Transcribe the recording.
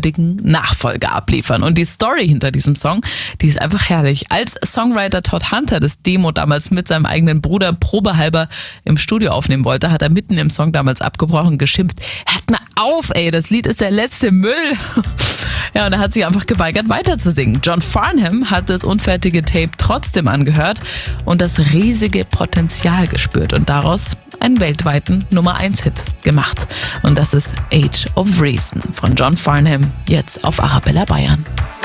würdigen Nachfolger abliefern. Und die Story hinter diesem Song, die ist einfach herrlich. Als Songwriter Todd Hunter das Demo damals mit seinem eigenen Bruder probehalber im Studio aufnehmen wollte, hat er mitten im Song damals abgebrochen und geschimpft: Hört mal auf, ey, das Lied ist der letzte Müll. Ja, und er hat sich einfach geweigert weiterzusingen. John Farnham hat das unfertige Tape trotzdem angehört und das riesige Potenzial gespürt und daraus einen weltweiten Nummer-1-Hit gemacht. Und das ist Age of Reason von John Farnham, jetzt auf Arabella Bayern.